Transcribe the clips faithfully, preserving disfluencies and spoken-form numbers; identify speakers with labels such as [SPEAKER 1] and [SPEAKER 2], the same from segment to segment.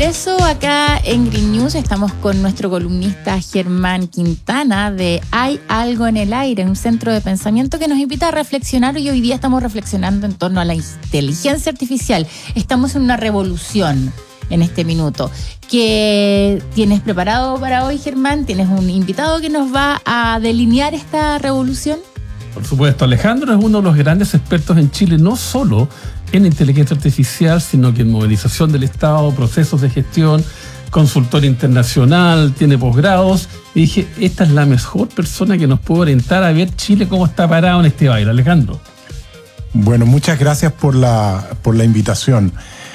[SPEAKER 1] regreso acá en Green News. Estamos con nuestro columnista Germán Quintana de Hay Algo en el Aire, un centro de pensamiento que nos invita a reflexionar, y hoy día estamos reflexionando en torno a la inteligencia artificial. Estamos en una revolución en este minuto. ¿Qué tienes preparado para hoy, Germán? ¿Tienes un invitado que nos va a delinear esta revolución?
[SPEAKER 2] Por supuesto, Alejandro es uno de los grandes expertos en Chile, no solo en inteligencia artificial, sino que en movilización del Estado, procesos de gestión, consultor internacional, tiene posgrados. Y dije, esta es la mejor persona que nos puede orientar a ver Chile cómo está parado en este baile. Alejandro.
[SPEAKER 3] Bueno, muchas gracias por la, por la invitación.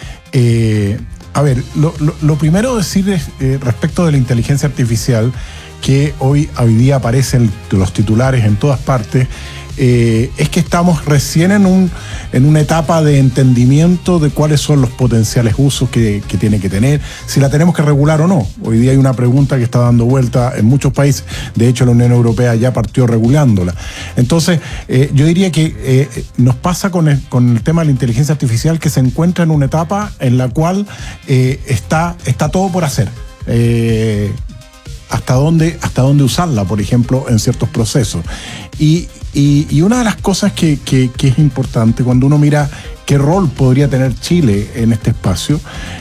[SPEAKER 3] Eh, a ver, lo, lo, lo primero decir es, eh, respecto de la inteligencia artificial, que hoy, hoy día aparecen los titulares en todas partes, eh, es que estamos recién en, un, en una etapa de entendimiento de cuáles son los potenciales usos que, que tiene que tener, si la tenemos que regular o no. Hoy día hay una pregunta que está dando vuelta en muchos países, de hecho la Unión Europea ya partió regulándola. Entonces, eh, yo diría que eh, nos pasa con el, con el tema de la inteligencia artificial, que se encuentra en una etapa en la cual eh, está, está todo por hacer. Eh, hasta dónde, hasta dónde usarla, por ejemplo, en ciertos procesos. Y, y, y una de las cosas que, que, que es importante cuando uno mira qué rol podría tener Chile en este espacio,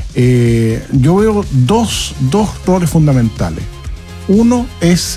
[SPEAKER 3] eh, yo veo dos, dos roles fundamentales. Uno es,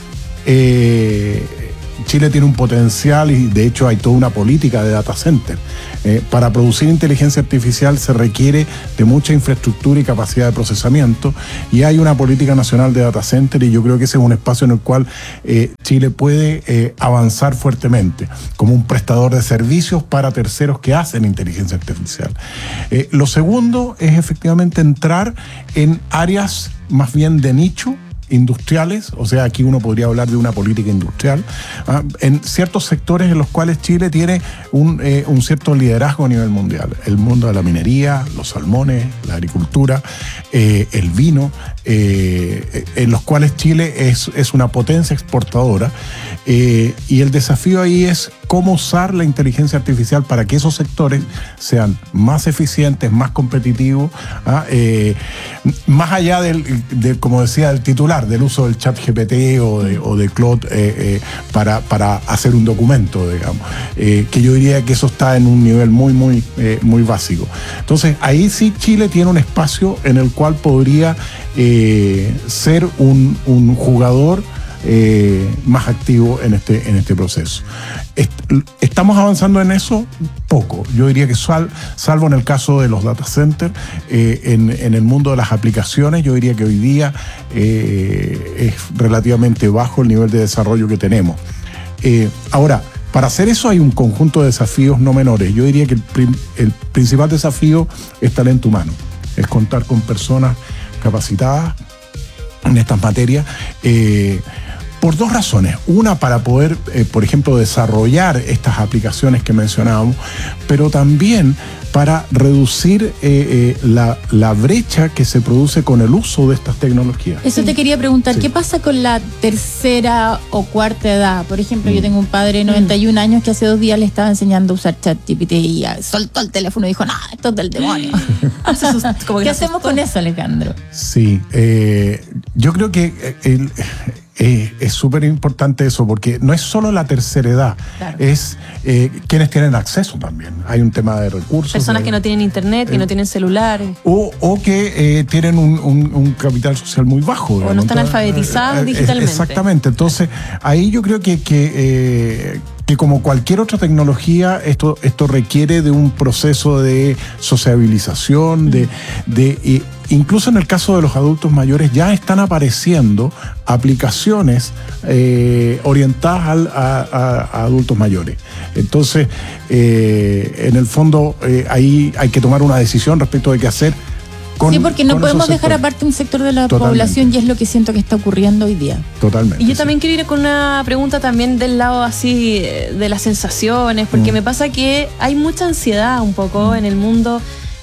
[SPEAKER 3] eh, Chile tiene un potencial, y de hecho hay toda una política de data center. Eh, para producir inteligencia artificial se requiere de mucha infraestructura y capacidad de procesamiento, y hay una política nacional de data center, y yo creo que ese es un espacio en el cual eh, Chile puede eh, avanzar fuertemente como un prestador de servicios para terceros que hacen inteligencia artificial. Eh, lo segundo es efectivamente entrar en áreas más bien de nicho, industriales, o sea, aquí uno podría hablar de una política industrial, ¿ah? En ciertos sectores en los cuales Chile tiene un, eh, un cierto liderazgo a nivel mundial. El mundo de la minería, los salmones, la agricultura, eh, el vino, eh, en los cuales Chile es, es una potencia exportadora, eh, y el desafío ahí es cómo usar la inteligencia artificial para que esos sectores sean más eficientes, más competitivos, ¿ah? eh, más allá del, de, como decía el titular, del uso del chat G P T o de, o de Claude eh, eh, para, para hacer un documento, digamos, eh, que yo diría que eso está en un nivel muy, muy, eh, muy básico. Entonces, ahí sí Chile tiene un espacio en el cual podría eh, ser un, un jugador Eh, más activo en este, en este proceso. Est ¿Estamos avanzando en eso? Poco. Yo diría que sal salvo en el caso de los data centers, eh, en, en el mundo de las aplicaciones, yo diría que hoy día eh, es relativamente bajo el nivel de desarrollo que tenemos. Eh, ahora, para hacer eso hay un conjunto de desafíos no menores. Yo diría que el, prim el principal desafío es talento humano, es contar con personas capacitadas en estas materias, eh, por dos razones. Una, para poder, eh, por ejemplo, desarrollar estas aplicaciones que mencionábamos, pero también para reducir eh, eh, la, la brecha que se produce con el uso de estas tecnologías.
[SPEAKER 1] Eso te quería preguntar, sí. ¿Qué pasa con la tercera o cuarta edad? Por ejemplo, mm. yo tengo un padre de noventa y un años que hace dos días le estaba enseñando a usar ChatGPT y soltó el teléfono y dijo, no, esto es del demonio. ¿Qué hacemos con eso, Alejandro?
[SPEAKER 3] Sí, eh, yo creo que el... Eh, es súper importante eso, porque no es solo la tercera edad, claro. es eh, quienes tienen acceso también. Hay un tema de recursos.
[SPEAKER 4] Personas
[SPEAKER 3] de,
[SPEAKER 4] que no tienen internet, eh, que no tienen celulares.
[SPEAKER 3] O, o que eh, tienen un, un, un capital social muy bajo.
[SPEAKER 4] O digamos, no están alfabetizados eh, digitalmente.
[SPEAKER 3] Exactamente. Entonces, ahí yo creo que... que eh, que como cualquier otra tecnología, esto, esto requiere de un proceso de sociabilización, de, de, eh, incluso en el caso de los adultos mayores ya están apareciendo aplicaciones eh, orientadas al, a, a, a adultos mayores. Entonces, eh, en el fondo, eh, ahí hay que tomar una decisión respecto de qué hacer. Con,
[SPEAKER 1] sí, porque no podemos dejar aparte un sector de la Totalmente. población, y es lo que siento que está ocurriendo hoy día.
[SPEAKER 3] Totalmente.
[SPEAKER 4] Y yo sí. también quiero ir con una pregunta también del lado así de las sensaciones, porque mm. me pasa que hay mucha ansiedad un poco mm. en el mundo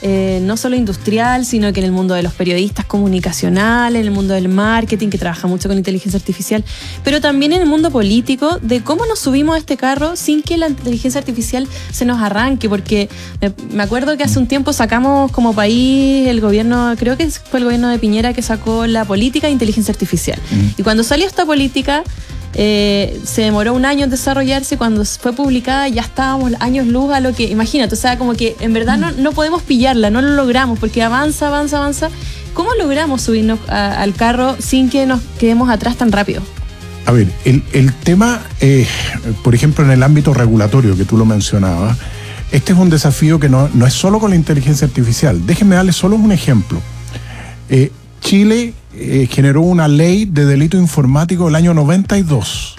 [SPEAKER 4] eh, no solo industrial, sino que en el mundo de los periodistas comunicacionales, en el mundo del marketing, que trabaja mucho con inteligencia artificial, pero también en el mundo político, de cómo nos subimos a este carro sin que la inteligencia artificial se nos arranque, porque me, me acuerdo que hace un tiempo sacamos como país el gobierno, creo que fue el gobierno de Piñera que sacó la política de inteligencia artificial. Mm. Y cuando salió esta política, Eh, se demoró un año en desarrollarse. Cuando fue publicada ya estábamos años luz a lo que, imagínate, o sea, como que en verdad no, no podemos pillarla, no lo logramos porque avanza, avanza, avanza. ¿Cómo logramos subirnos a, al carro sin que nos quedemos atrás tan rápido?
[SPEAKER 3] A ver, el, el tema, eh, por ejemplo, en el ámbito regulatorio que tú lo mencionabas, este es un desafío que no, no es solo con la inteligencia artificial. Déjenme darles solo un ejemplo. Eh, Chile eh, generó una ley de delito informático el año noventa y dos.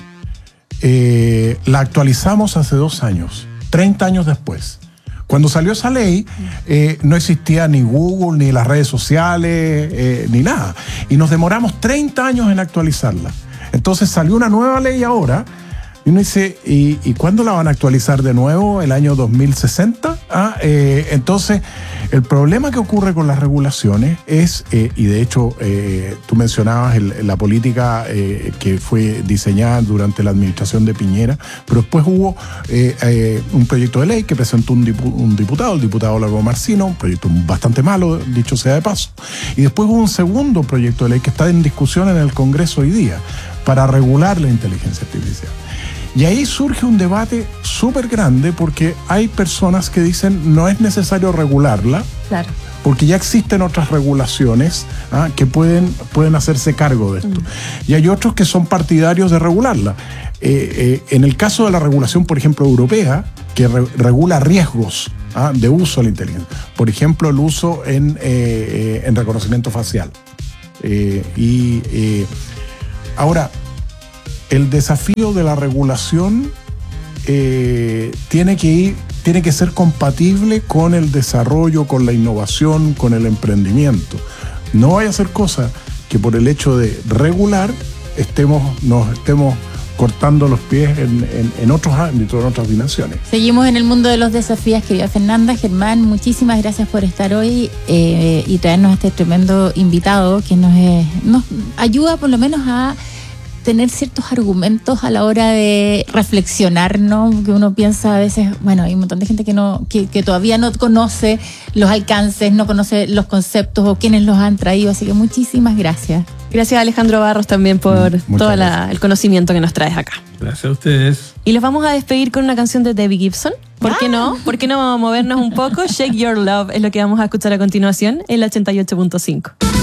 [SPEAKER 3] Eh, la actualizamos hace dos años, treinta años después. Cuando salió esa ley, eh, no existía ni Google, ni las redes sociales, eh, ni nada. Y nos demoramos treinta años en actualizarla. Entonces salió una nueva ley ahora. Y uno dice, ¿y, ¿y cuándo la van a actualizar de nuevo? ¿El año dos mil sesenta? Ah, eh, entonces, el problema que ocurre con las regulaciones es, eh, y de hecho, eh, tú mencionabas el, la política eh, que fue diseñada durante la administración de Piñera, pero después hubo eh, eh, un proyecto de ley que presentó un, dipu, un diputado, el diputado Lago Marcino, un proyecto bastante malo, dicho sea de paso, y después hubo un segundo proyecto de ley que está en discusión en el Congreso hoy día para regular la inteligencia artificial. Y ahí surge un debate súper grande porque hay personas que dicen no es necesario regularla,
[SPEAKER 4] claro,
[SPEAKER 3] porque ya existen otras regulaciones ¿ah? que pueden, pueden hacerse cargo de esto. Mm. Y hay otros que son partidarios de regularla. Eh, eh, en el caso de la regulación, por ejemplo, europea, que re- regula riesgos ¿ah? de uso de la inteligencia. Por ejemplo, el uso en, eh, en reconocimiento facial. Eh, y eh, ahora... El desafío de la regulación eh, tiene que ir, tiene que ser compatible con el desarrollo, con la innovación, con el emprendimiento. No vaya a ser cosa que por el hecho de regular estemos, nos estemos cortando los pies en, en, en otros ámbitos, en otras dimensiones.
[SPEAKER 1] Seguimos en el mundo de los desafíos, querida Fernanda. Germán, muchísimas gracias por estar hoy eh, y traernos a este tremendo invitado que nos, eh, nos ayuda por lo menos a tener ciertos argumentos a la hora de reflexionar, ¿no? Que uno piensa a veces, bueno, hay un montón de gente que no, que, que todavía no conoce los alcances, no conoce los conceptos o quienes los han traído, así que muchísimas gracias.
[SPEAKER 4] Gracias, Alejandro Barros, también por Muchas todo la, el conocimiento que nos traes acá.
[SPEAKER 2] Gracias a ustedes.
[SPEAKER 4] Y los vamos a despedir con una canción de Debbie Gibson. ¿Por ah. qué no? ¿Por qué no movernos un poco? Shake Your Love es lo que vamos a escuchar a continuación en la ochenta y ocho punto cinco.